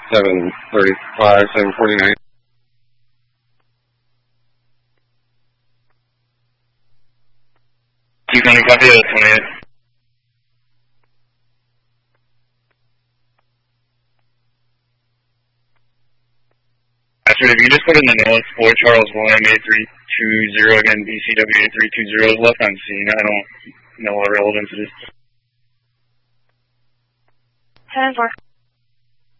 7:35, 7:49. You can copy the 28. Actually, if you just put in the notes, Boy Charles William 8320, again, BCW 8320 is left on scene. I don't know what relevance it is. 10-4.